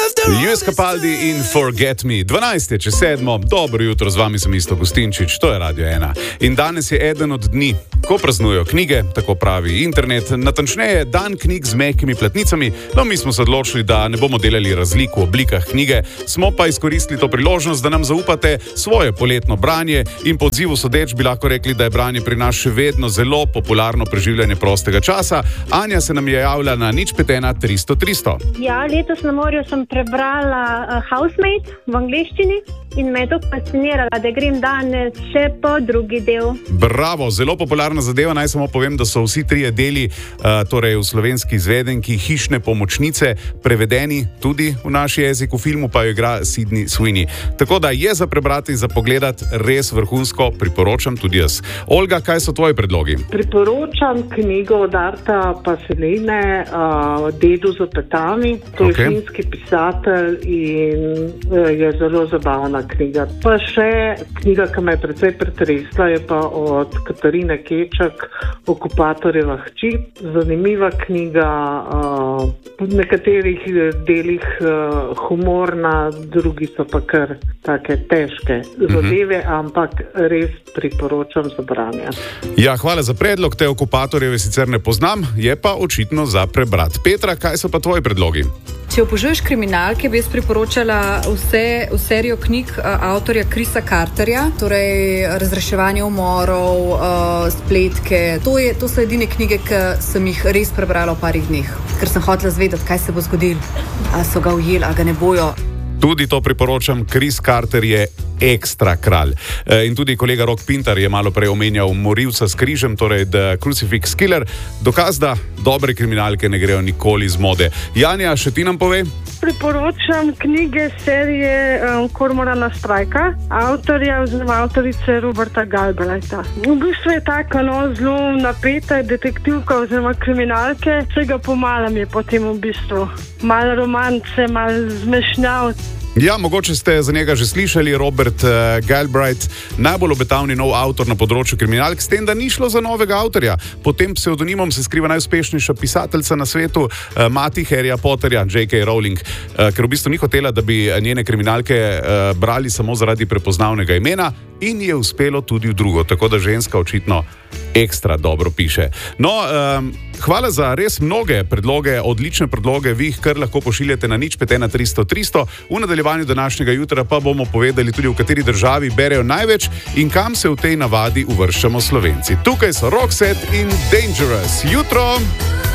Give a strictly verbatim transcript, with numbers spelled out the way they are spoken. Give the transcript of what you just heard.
Luis Capaldi in Forget Me. dvanajst je čez sedmo, dobro jutro, z vami sem Isto Gustinčič, to je Radio ena. In danes je eden od dni, ko praznujejo knjige, tako pravi internet, natančneje dan knjig z mehkimi platnicami. No, mi smo se odločili, da ne bomo delali razlik v oblikah knjige, smo pa izkoristili to priložnost, da nam zaupate svoje poletno branje in po odzivu sodeč bi lahko rekli, da je branje pri nas še vedno zelo popularno preživljanje prostega časa. Anja se nam je javila na nič pet ena tristo tristo. Ja, letos na morju sem prebrala uh, Housemaid v angleščini in me je to fascinirala, da grem danes še po drugi del. Bravo, zelo popularna zadeva. Naj samo povem, da so vsi trije deli, uh, torej v slovenski izvedenki Hišne pomočnice, prevedeni tudi v naš jezik, v filmu pa jo igra Sydney Sweeney. Tako da je za prebrati, za pogledati res vrhunsko, priporočam tudi jaz. Olga, kaj so tvoji predlogi? Priporočam knjigo od Arta Pasolini, uh, Dedu z opetami. To okay. je finski pisatelj in uh, je zelo zabavna knjiga. Pa še knjiga, ki me je precej pretresla, je pa od Katarine Kečak, Okupatorjeva hči. Zanimiva knjiga, uh, v nekaterih delih uh, humorna, drugi so pa kar take težke zadeve, uh-huh. ampak res priporočam za branje. Ja, hvala za predlog, te Okupatorjeve sicer ne poznam, je pa očitno za prebrati. Petra, kaj so pa tvoji predlogi? Če obožuješ kriminalke, bi jaz priporočala vse, v serijo knjig uh, avtorja Chrisa Carterja, torej Razreševanje umorov, uh, Spletke. To, je, to so edine knjige, ki sem jih res prebrala v parih dneh, ker sem hotela zvedeti, kaj se bo zgodilo. A so ga ujeli, a ga ne bojo. Tudi to priporočam, Chris Carter je ekstra kralj. E, in tudi kolega Rok Pintar je malo prej omenjal Morilca s križem, torej The Crucifix Killer. Dokaz, da dobre kriminalke ne grejo nikoli iz mode. Janja, še ti nam pove? Priporočam knjige serije um, Kormorana Strajka, avtorja oziroma avtorice Roberta Galbraitha. V bistvu je taka no, zelo napeta detektivka oziroma kriminalke, vsega pomalam je potem v bistvu. Malo romance, malo zmešnjav. Ja, mogoče ste za njega že slišali, Robert uh, Galbraith, najbolj obetavni nov avtor na področju kriminalk, s tem, da ni šlo za novega avtorja. Pod tem psevdonimom se skriva najuspešnejša pisateljica na svetu, uh, mati Harryja Potterja, J K Rowling, uh, ker v bistvu ni hotela, da bi njene kriminalke uh, brali samo zaradi prepoznavnega imena in je uspelo tudi v drugo, tako da ženska očitno ekstra dobro piše. No, um, hvala za res mnoge predloge, odlične predloge, vi jih kar lahko pošiljate na nič pet ena tristo tristo. V nadaljevanju današnjega jutra pa bomo povedali tudi, v kateri državi berejo največ in kam se v tej navadi uvrščamo Slovenci. Tukaj so Roxette in Dangerous. Jutro!